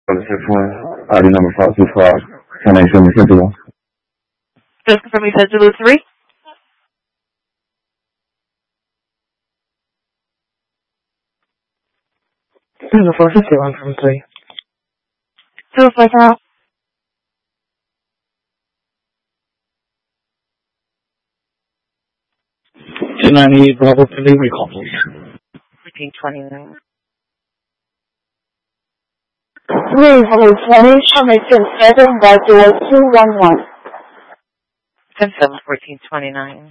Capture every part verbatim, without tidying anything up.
I D number five two five. Can I show me fifty-one? Just confirm you said Zulu three. Zulu four fifty-one from three. Zulu five out. two ninety-eight Bravo for the recall, please. fourteen twenty-nine. three hundred twenty, Hamilton seven by door two one one. ten seven fourteen twenty-nine.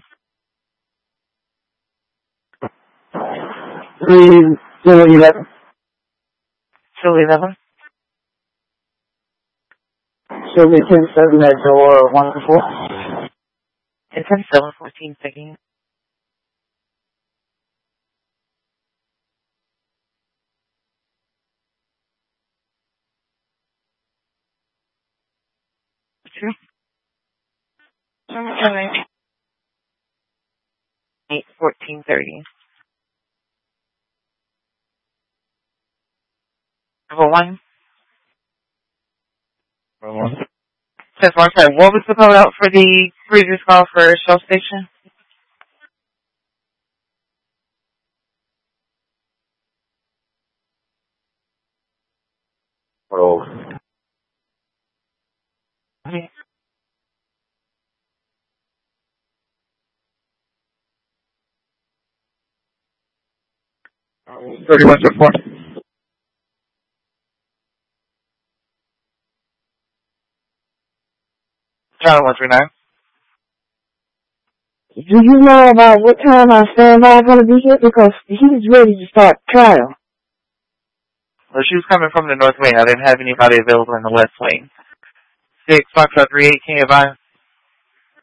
three zero eleven. Zulu eleven. Sylvia ten seven at door one four. And ten seven fourteen picking. Two. Eight fourteen thirty. Number one. Number one. So far, sorry, what was the code out for the previous call for Shell Station? Oh. Okay. thirty-one to four. Channel one three nine. Do you know about what time our standby is going to be here? Because he's ready to start trial. Well, she was coming from the north wing. I didn't have anybody available in the west wing. Six Foxtrot three eight, can you advise?